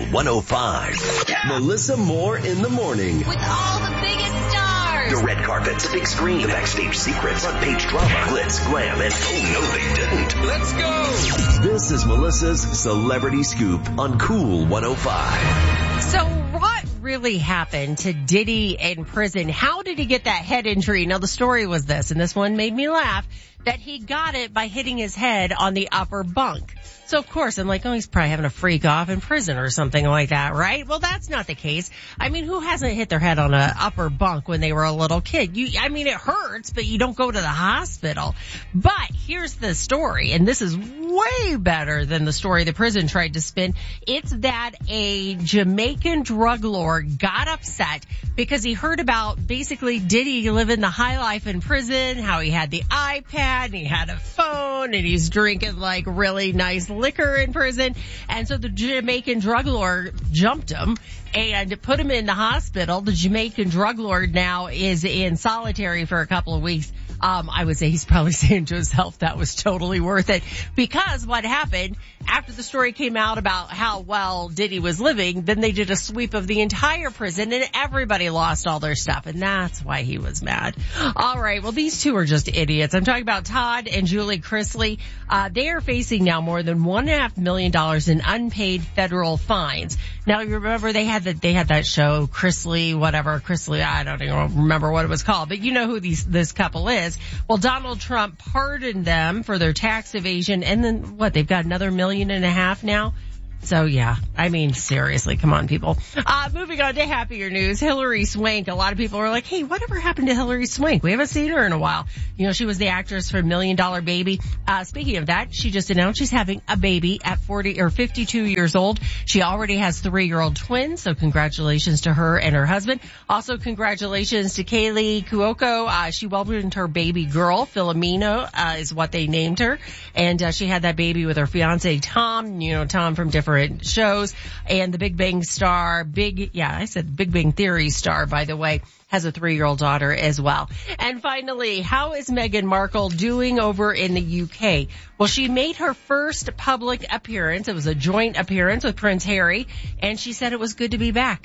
105. Melissa Moore in the morning. With all the biggest stars. The red carpet, the big screen, the backstage secrets, front page drama, glitz, glam, and oh no they didn't. Let's go. This is Melissa's Celebrity Scoop on Cool 105. So what really happened to Diddy in prison? How did he get that head injury? Now the story was this, and this one made me laugh, that he got it by hitting his head on the upper bunk. So of course I'm like, oh, he's probably having a freak off in prison or something like that, right? Well, that's not the case. I mean, who hasn't hit their head on an upper bunk when they were a little kid? It hurts, but you don't go to the hospital. But here's the story, and this is way better than the story the prison tried to spin. It's that a Jamaican drug lord got upset because he heard about basically Diddy living the high life in prison, how he had the iPad and he had a phone and he's drinking like really nice liquor in prison. And so the Jamaican drug lord jumped him and put him in the hospital. The Jamaican drug lord now is in solitary for a couple of weeks. I would say he's probably saying to himself that was totally worth it, because what happened after the story came out about how well Diddy was living, then they did a sweep of the entire prison and everybody lost all their stuff, and that's why he was mad. All right, well, these two are just idiots. I'm talking about Todd and Julie Chrisley. They are facing now more than $1.5 million in unpaid federal fines. Now, you remember they had that show, Chrisley, I don't even remember what it was called, but you know who this couple is. Well, Donald Trump pardoned them for their tax evasion, and then they've got another $1.5 million now? So yeah, I mean, seriously, come on, people. Moving on to happier news, Hilary Swank. A lot of people are like, hey, whatever happened to Hilary Swank? We haven't seen her in a while. You know, she was the actress for $1 Million Baby. Speaking of that, she just announced she's having a baby at 52 years old. She already has 3-year-old twins, so congratulations to her and her husband. Also, congratulations to Kaylee Cuoco. She welcomed her baby girl, Philomena, is what they named her. And she had that baby with her fiance, Tom. You know, Tom from different shows, and the Big Bang star, Big Bang Theory star, by the way, has a 3-year-old daughter as well. And finally, how is Meghan Markle doing over in the UK? Well, she made her first public appearance. It was a joint appearance with Prince Harry, and she said it was good to be back.